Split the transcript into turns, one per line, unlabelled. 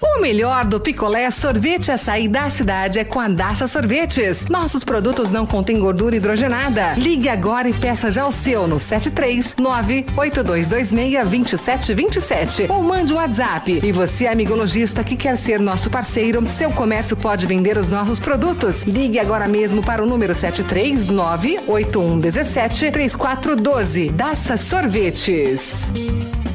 O melhor do picolé, sorvete e açaí da cidade é com a Daça Sorvetes. Nossos produtos não contêm gordura hidrogenada. Ligue agora e peça já o seu no 739-8226-2727 ou mande um WhatsApp. E você, amigo lojista que quer ser nosso parceiro, seu comércio pode vender os nossos produtos. Ligue agora mesmo para o número 739-8117-3412. Daça Sorvetes.